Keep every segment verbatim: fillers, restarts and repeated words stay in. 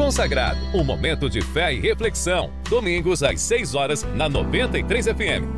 Consagrado, um momento de fé e reflexão. Domingos às seis horas na noventa e três F M.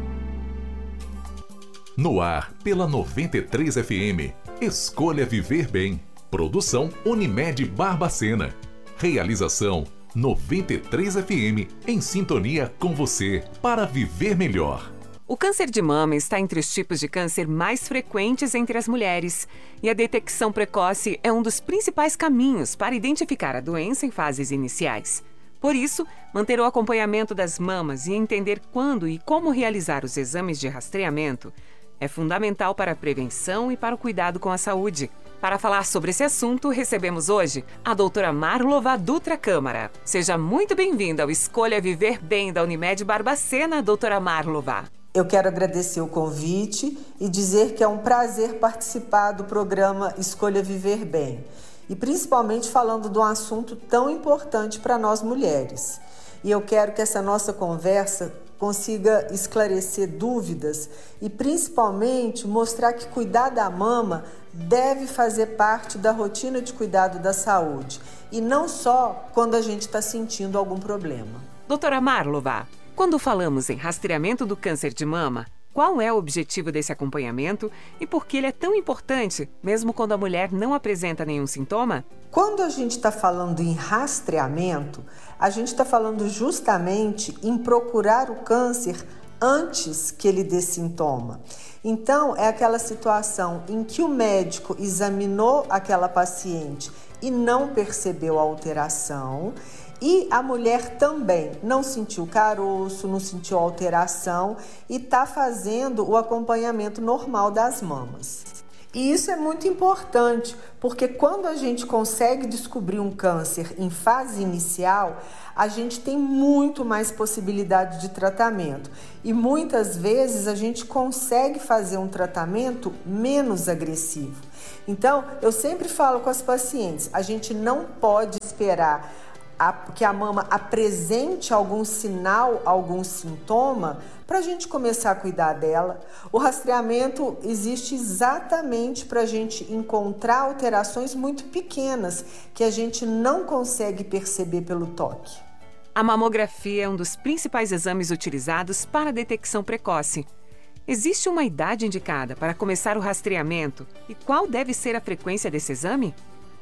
No ar, pela noventa e três F M. Escolha Viver Bem. Produção Unimed Barbacena. Realização noventa e três F M, em sintonia com você, para viver melhor. O câncer de mama está entre os tipos de câncer mais frequentes entre as mulheres. E a detecção precoce é um dos principais caminhos para identificar a doença em fases iniciais. Por isso, manter o acompanhamento das mamas e entender quando e como realizar os exames de rastreamento é fundamental para a prevenção e para o cuidado com a saúde. Para falar sobre esse assunto, recebemos hoje a doutora Marlova Dutra Câmara. Seja muito bem-vinda ao Escolha Viver Bem da Unimed Barbacena, doutora Marlova. Eu quero agradecer o convite e dizer que é um prazer participar do programa Escolha Viver Bem. E principalmente falando de um assunto tão importante para nós mulheres. E eu quero que essa nossa conversa consiga esclarecer dúvidas e principalmente mostrar que cuidar da mama deve fazer parte da rotina de cuidado da saúde e não só quando a gente está sentindo algum problema. Doutora Marlova, quando falamos em rastreamento do câncer de mama, qual é o objetivo desse acompanhamento e por que ele é tão importante, mesmo quando a mulher não apresenta nenhum sintoma? Quando a gente está falando em rastreamento, a gente está falando justamente em procurar o câncer antes que ele dê sintoma. Então, é aquela situação em que o médico examinou aquela paciente e não percebeu a alteração, e a mulher também não sentiu caroço, não sentiu alteração e está fazendo o acompanhamento normal das mamas. E isso é muito importante, porque quando a gente consegue descobrir um câncer em fase inicial, a gente tem muito mais possibilidade de tratamento. E muitas vezes a gente consegue fazer um tratamento menos agressivo. Então, eu sempre falo com as pacientes, a gente não pode esperar a, que a mama apresente algum sinal, algum sintoma, para a gente começar a cuidar dela. O rastreamento existe exatamente para a gente encontrar alterações muito pequenas que a gente não consegue perceber pelo toque. A mamografia é um dos principais exames utilizados para a detecção precoce. Existe uma idade indicada para começar o rastreamento e qual deve ser a frequência desse exame?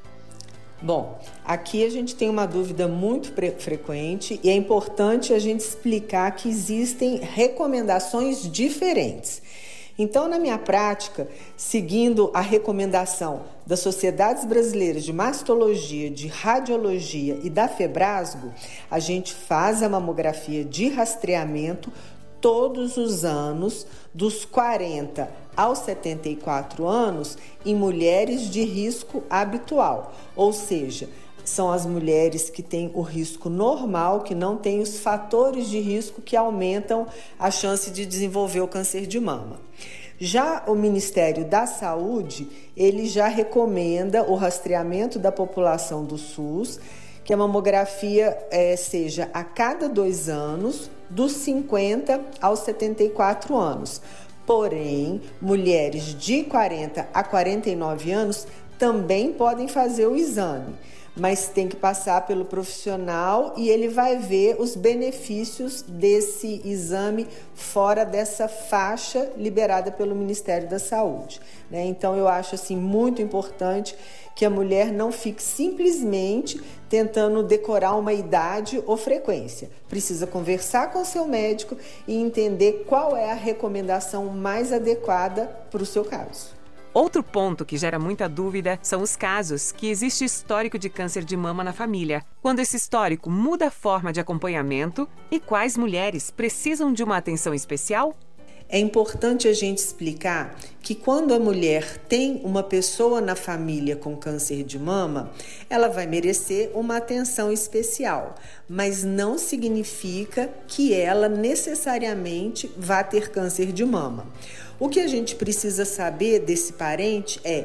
Bom, aqui a gente tem uma dúvida muito frequente e é importante a gente explicar que existem recomendações diferentes. Então, na minha prática, seguindo a recomendação das Sociedades Brasileiras de Mastologia, de Radiologia e da Febrasgo, a gente faz a mamografia de rastreamento todos os anos, dos quarenta aos setenta e quatro anos, em mulheres de risco habitual, ou seja, são as mulheres que têm o risco normal, que não têm os fatores de risco que aumentam a chance de desenvolver o câncer de mama. Já o Ministério da Saúde, ele já recomenda o rastreamento da população do SUS, que a mamografia é, seja a cada dois anos, dos cinquenta aos setenta e quatro anos. Porém, mulheres de quarenta a quarenta e nove anos também podem fazer o exame, mas tem que passar pelo profissional e ele vai ver os benefícios desse exame fora dessa faixa liberada pelo Ministério da Saúde, né? Então, eu acho assim muito importante que a mulher não fique simplesmente tentando decorar uma idade ou frequência. Precisa conversar com o seu médico e entender qual é a recomendação mais adequada para o seu caso. Outro ponto que gera muita dúvida são os casos que existe histórico de câncer de mama na família. Quando esse histórico muda a forma de acompanhamento e quais mulheres precisam de uma atenção especial? É importante a gente explicar que quando a mulher tem uma pessoa na família com câncer de mama, ela vai merecer uma atenção especial, mas não significa que ela necessariamente vá ter câncer de mama. O que a gente precisa saber desse parente é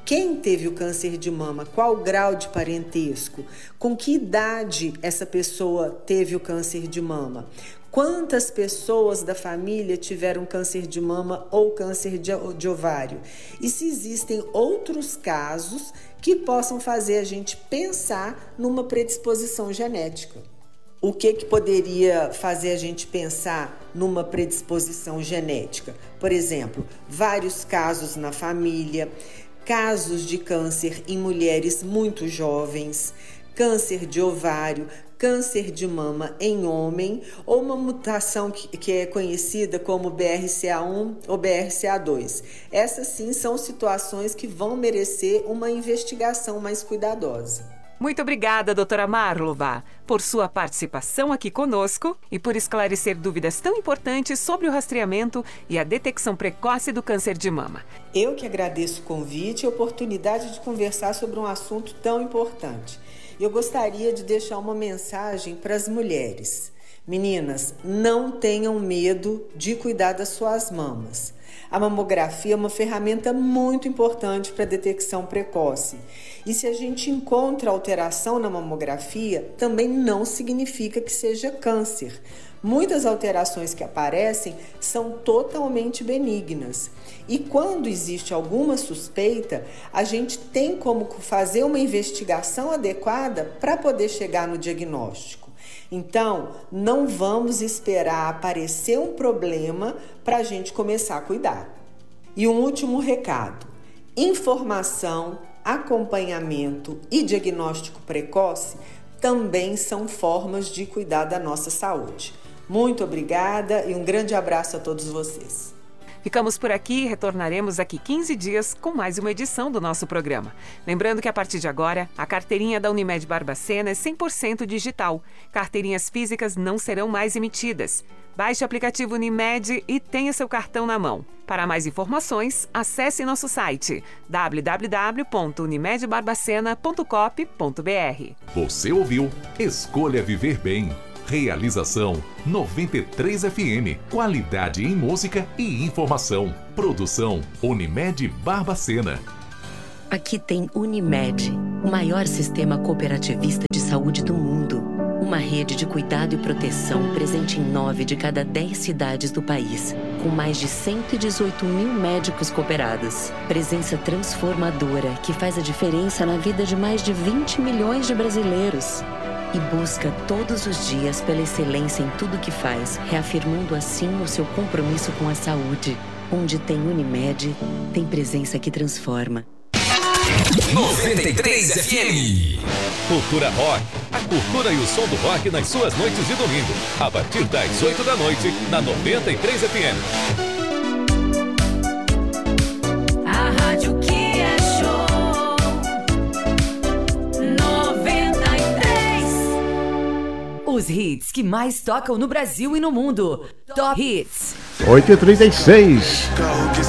Quem teve o câncer de mama? Qual o grau de parentesco? Com que idade essa pessoa teve o câncer de mama? Quantas pessoas da família tiveram câncer de mama ou câncer de, de ovário? E se existem outros casos que possam fazer a gente pensar numa predisposição genética. O que, que poderia fazer a gente pensar numa predisposição genética? Por exemplo, vários casos na família, casos de câncer em mulheres muito jovens, câncer de ovário, câncer de mama em homem ou uma mutação que, que é conhecida como B R C A um ou B R C A dois. Essas sim são situações que vão merecer uma investigação mais cuidadosa. Muito obrigada, doutora Marluva, por sua participação aqui conosco e por esclarecer dúvidas tão importantes sobre o rastreamento e a detecção precoce do câncer de mama. Eu que agradeço o convite e a oportunidade de conversar sobre um assunto tão importante. Eu gostaria de deixar uma mensagem para as mulheres. Meninas, não tenham medo de cuidar das suas mamas. A mamografia é uma ferramenta muito importante para a detecção precoce. E se a gente encontra alteração na mamografia, também não significa que seja câncer. Muitas alterações que aparecem são totalmente benignas. E quando existe alguma suspeita, a gente tem como fazer uma investigação adequada para poder chegar no diagnóstico. Então, não vamos esperar aparecer um problema para a gente começar a cuidar. E um último recado: informação, acompanhamento e diagnóstico precoce também são formas de cuidar da nossa saúde. Muito obrigada e um grande abraço a todos vocês. Ficamos por aqui e retornaremos daqui quinze dias com mais uma edição do nosso programa. Lembrando que a partir de agora, a carteirinha da Unimed Barbacena é cem por cento digital. Carteirinhas físicas não serão mais emitidas. Baixe o aplicativo Unimed e tenha seu cartão na mão. Para mais informações, acesse nosso site w w w ponto unimed barbacena ponto coop ponto b r. Você ouviu Escolha Viver Bem. Realização noventa e três F M. Qualidade em música e informação. Produção Unimed Barbacena. Aqui tem Unimed, o maior sistema cooperativista de saúde do mundo. Uma rede de cuidado e proteção presente em nove de cada dez cidades do país, com mais de cento e dezoito mil médicos cooperados. Presença transformadora que faz a diferença na vida de mais de vinte milhões de brasileiros. E busca todos os dias pela excelência em tudo que faz, reafirmando assim o seu compromisso com a saúde. Onde tem Unimed, tem presença que transforma. noventa e três F M. Cultura Rock. A cultura e o som do rock nas suas noites de domingo. A partir das oito da noite, na noventa e três F M. A rádio que é show. noventa e três. Os hits que mais tocam no Brasil e no mundo. Top Hits. oito e trinta e seis.